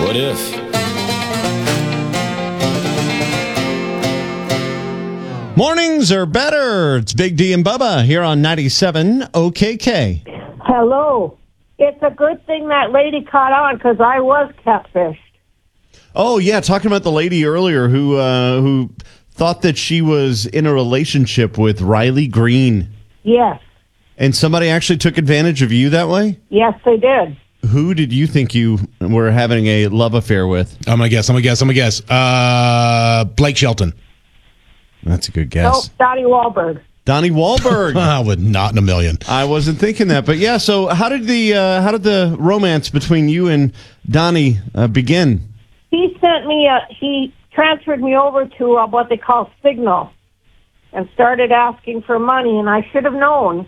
What if? Mornings are better. It's Big D and Bubba here on 97 OKK. Hello. It's a good thing that lady caught on because I was catfished. Oh, yeah, talking about the lady earlier who thought that she was in a relationship with Riley Green. Yes. And somebody actually took advantage of you that way? Yes, they did. Who did you think you were having a love affair with? I'm going to guess. Blake Shelton. That's a good guess. No, Donnie Wahlberg. Donnie Wahlberg. I would not in a million. I wasn't thinking that, but yeah. So how did the romance between you and Donnie begin? He sent me he transferred me over to what they call Signal and started asking for money, and I should have known.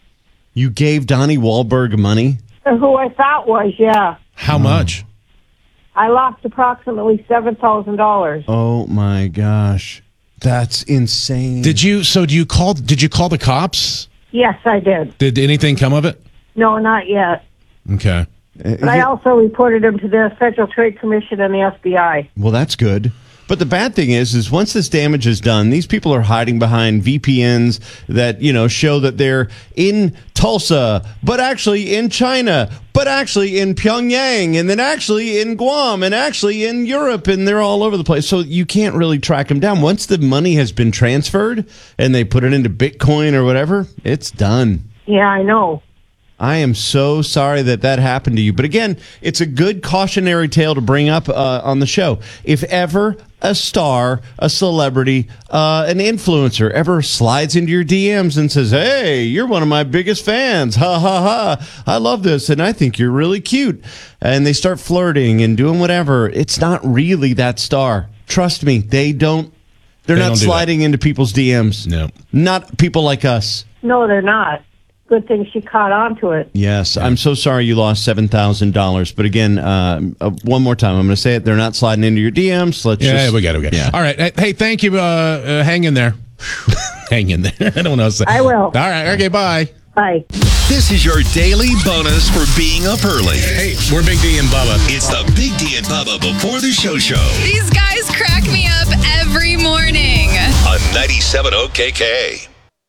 You gave Donnie Wahlberg money? Who I thought was, yeah. How much? I lost approximately $7,000. Oh my gosh. That's insane. Did you call the cops? Yes, I did. Did anything come of it? No, not yet. Okay. But I also reported him to the Federal Trade Commission and the FBI. Well, that's good. But the bad thing is once this damage is done, these people are hiding behind VPNs that, show that they're in Tulsa, but actually in China, but actually in Pyongyang, and then actually in Guam, and actually in Europe, and they're all over the place. So you can't really track them down. Once the money has been transferred and they put it into Bitcoin or whatever, it's done. Yeah, I know. I am so sorry that happened to you. But again, it's a good cautionary tale to bring up on the show. If ever a star, a celebrity, an influencer ever slides into your DMs and says, "Hey, you're one of my biggest fans. Ha, ha, ha. I love this, and I think you're really cute." And they start flirting and doing whatever. It's not really that star. Trust me, they're not sliding into people's DMs. No. Not people like us. No, they're not. Good thing she caught on to it. Yes, I'm so sorry you lost $7,000. But again, one more time, I'm going to say it. They're not sliding into your DMs. We got it. Yeah. All right. Hey, thank you. Hang in there. Hang in there. I don't know. I will. All right. Okay, bye. Bye. This is your daily bonus for being up early. Hey, we're Big D and Bubba. It's the Big D and Bubba before the show. These guys crack me up every morning. On 97 OKK.